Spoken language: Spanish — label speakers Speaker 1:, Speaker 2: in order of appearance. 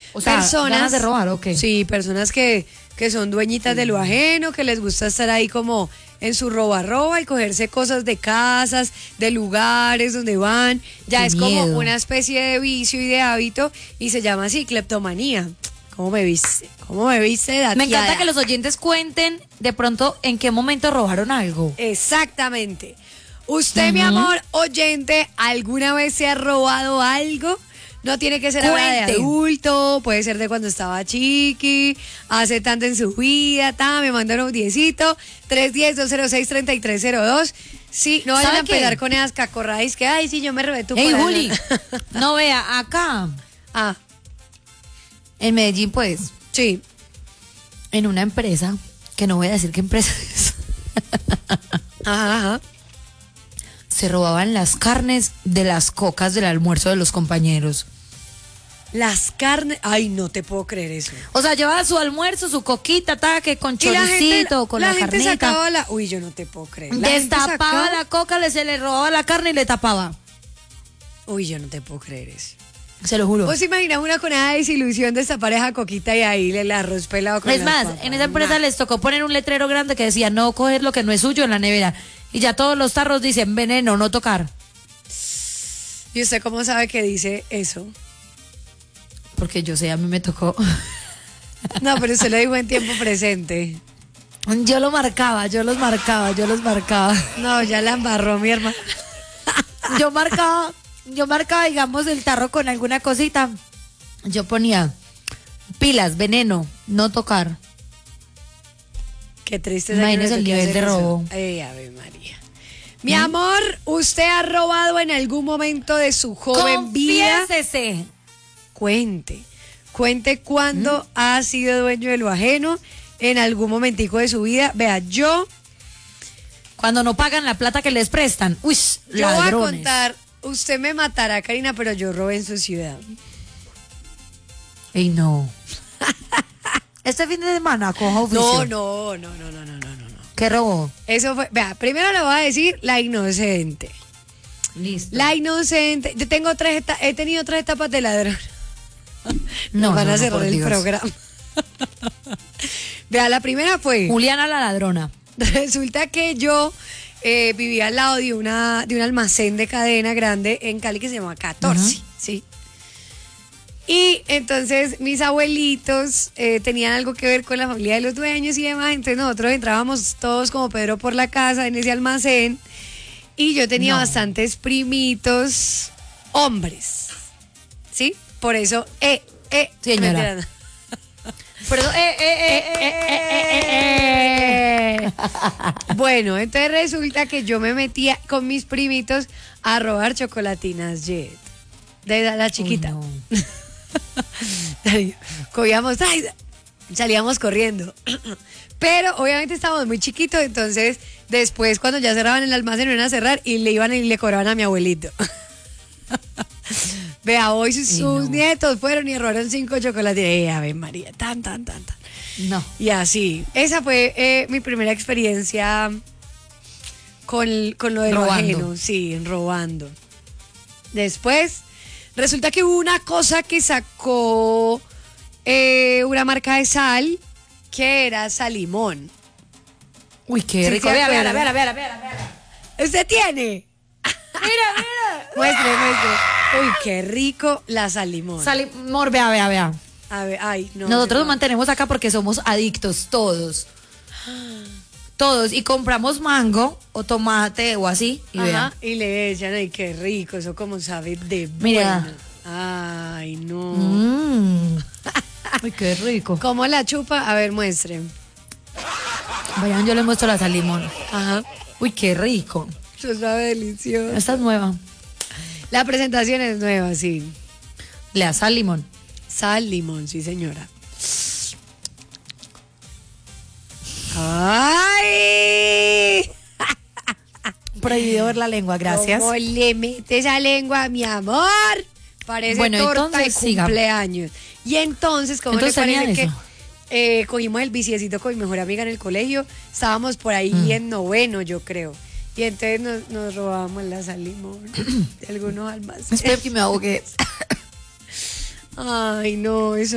Speaker 1: O sea, ganas de robar, ¿o qué?
Speaker 2: Sí, personas que son dueñitas de lo ajeno, que les gusta estar ahí como en su roba y cogerse cosas de casas, de lugares donde van. Ya
Speaker 1: Qué
Speaker 2: es
Speaker 1: miedo.
Speaker 2: como una especie de vicio y de hábito y se llama así cleptomanía. ¿Cómo me viste? ¿Cómo me viste, dateada?
Speaker 1: Me encanta que los oyentes cuenten de pronto en qué momento robaron algo.
Speaker 2: Exactamente. Usted, mi amor oyente, ¿alguna vez se ha robado algo? No tiene que ser ahora de
Speaker 1: Cuente.
Speaker 2: adulto, puede ser de cuando estaba chiqui, hace tanto en su vida, me mandaron un 10cito, 310-206-3302. Sí, no vayan a
Speaker 1: ¿Sabe qué?
Speaker 2: empezar con esas cacorradas que, ay, sí, yo me robé tu
Speaker 1: Ey,
Speaker 2: por ahí.
Speaker 1: Juli, no vea, acá,
Speaker 2: Ah,
Speaker 1: en Medellín, pues,
Speaker 2: sí.
Speaker 1: en una empresa, que no voy a decir qué empresa es,
Speaker 2: Ajá.
Speaker 1: se robaban las carnes de las cocas del almuerzo de los compañeros.
Speaker 2: Las carnes, ay, no te puedo creer eso.
Speaker 1: O sea, llevaba su almuerzo, su coquita, que con
Speaker 2: Y la gente-
Speaker 1: choricito, con la
Speaker 2: gente
Speaker 1: carnita.
Speaker 2: sacaba la, uy, yo no te puedo creer. La gente
Speaker 1: Destapaba
Speaker 2: sacaba-
Speaker 1: la coca, se le robaba la carne y le tapaba.
Speaker 2: Uy, yo no te puedo creer eso.
Speaker 1: Se lo juro.
Speaker 2: ¿Vos imaginas una con esa desilusión de esta pareja coquita y ahí el arroz pelado con
Speaker 1: Es
Speaker 2: las
Speaker 1: más,
Speaker 2: papas?
Speaker 1: en esa empresa
Speaker 2: Nah.
Speaker 1: les tocó poner un letrero grande que decía no coger lo que no es suyo en la nevera. Y ya todos los tarros dicen veneno, no tocar.
Speaker 2: ¿Y usted cómo sabe que dice eso?
Speaker 1: Porque yo sé, a mí me tocó.
Speaker 2: No, pero usted lo dijo en tiempo presente.
Speaker 1: Yo los marcaba.
Speaker 2: No, ya la embarró mi hermano.
Speaker 1: Yo marcaba, digamos, el tarro con alguna cosita. Yo ponía pilas, veneno, no tocar.
Speaker 2: Qué triste.
Speaker 1: Imagínese el nivel de robo.
Speaker 2: Ay, Ave María. Mi amor, ¿usted ha robado en algún momento de su joven vida?
Speaker 1: Confiésese.
Speaker 2: Cuente cuándo ha sido dueño de lo ajeno en algún momentico de su vida. Vea, yo
Speaker 1: Cuando no pagan la plata que les prestan. Uy,
Speaker 2: voy a
Speaker 1: ladrones.
Speaker 2: contar, usted me matará, Karina, pero yo robé en su ciudad.
Speaker 1: Ey, no. Este fin de semana, coja oficio.
Speaker 2: No.
Speaker 1: ¿Qué robó?
Speaker 2: Eso fue, vea, primero le voy a decir la inocente.
Speaker 1: Listo.
Speaker 2: La inocente. Yo tengo he tenido 3 etapas de ladrón.
Speaker 1: No,
Speaker 2: Van
Speaker 1: no,
Speaker 2: a
Speaker 1: no,
Speaker 2: cerrar
Speaker 1: por
Speaker 2: el
Speaker 1: Dios.
Speaker 2: programa. Vea, la primera fue,
Speaker 1: Juliana la ladrona.
Speaker 2: resulta que yo vivía al lado de un almacén de cadena grande en Cali que se llama 14, ¿sí? Y entonces mis abuelitos tenían algo que ver con la familia de los dueños y demás, entonces nosotros entrábamos todos como Pedro por la casa en ese almacén y yo tenía
Speaker 1: No.
Speaker 2: bastantes primitos hombres, ¿sí? Por eso,
Speaker 1: Señora.
Speaker 2: mentira, no.
Speaker 1: Perdón,
Speaker 2: Bueno, entonces resulta que yo me metía con mis primitos a robar chocolatinas Jet. De la chiquita.
Speaker 1: Uy, no.
Speaker 2: Cogíamos, ¡ay! Salíamos corriendo. Pero obviamente estábamos muy chiquitos, entonces después cuando ya cerraban el almacén iban a cerrar y le iban y le cobraban a mi abuelito. Vea, hoy sus
Speaker 1: no.
Speaker 2: nietos fueron y robaron 5 chocolatinas. Ave María, tan.
Speaker 1: No.
Speaker 2: Y así, esa fue mi primera experiencia con lo de lo
Speaker 1: Robando.
Speaker 2: ajeno, sí, robando. Después, resulta que hubo una cosa que sacó una marca de sal que era Salimón.
Speaker 1: Uy, qué
Speaker 2: Sí,
Speaker 1: rico.
Speaker 2: ¿se
Speaker 1: Vea.
Speaker 2: acuerdan? ¿Usted tiene?
Speaker 1: Mira.
Speaker 2: Muestre. Uy, qué rico la Salimón.
Speaker 1: Salimor, vea.
Speaker 2: A ver, ay, no.
Speaker 1: Nosotros
Speaker 2: se
Speaker 1: nos mantenemos acá porque somos adictos, todos. Todos. Y compramos mango o tomate o así. Y
Speaker 2: Ajá,
Speaker 1: vea.
Speaker 2: y le echan, ay, qué rico, eso como sabe de
Speaker 1: Mira.
Speaker 2: bueno. Ay, no.
Speaker 1: Uy, qué rico.
Speaker 2: ¿Cómo la chupa? A ver, muestren.
Speaker 1: Vayan, yo les muestro la sal limón.
Speaker 2: Ajá,
Speaker 1: Uy, qué rico.
Speaker 2: eso sabe delicioso.
Speaker 1: Esta es nueva.
Speaker 2: La presentación es nueva, sí.
Speaker 1: Le da sal limón.
Speaker 2: Sal, limón, sí, señora. ¡Ay!
Speaker 1: Prohibido ver la lengua, gracias.
Speaker 2: ¿Cómo le mete esa lengua, mi amor? Parece
Speaker 1: Bueno,
Speaker 2: torta
Speaker 1: entonces,
Speaker 2: de
Speaker 1: siga.
Speaker 2: cumpleaños. Y entonces, ¿cómo
Speaker 1: Entonces,
Speaker 2: le parece
Speaker 1: tenían
Speaker 2: que cogimos el biciecito con mi mejor amiga en el colegio? Estábamos por ahí en noveno, yo creo. Y entonces nos robábamos la sal limón de algunos almacenes.
Speaker 1: Espero que me ahogue.
Speaker 2: Ay, no, eso